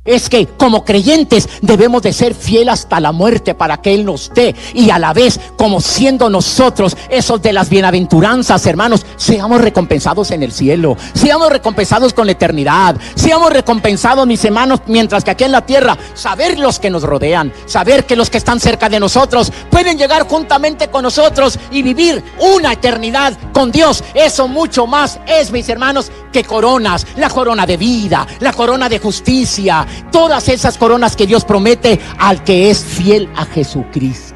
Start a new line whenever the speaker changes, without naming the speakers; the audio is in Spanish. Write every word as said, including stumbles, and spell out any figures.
es que como creyentes debemos de ser fieles hasta la muerte para que Él nos dé, y a la vez como siendo nosotros esos de las bienaventuranzas, hermanos, seamos recompensados en el cielo, seamos recompensados con la eternidad, seamos recompensados, mis hermanos, mientras que aquí en la tierra, saber los que nos rodean, saber que los que están cerca de nosotros pueden llegar juntamente con nosotros y vivir una eternidad con Dios. Eso mucho más es, mis hermanos, que coronas, la corona de vida, la corona de justicia, todas esas coronas que Dios promete al que es fiel a Jesucristo.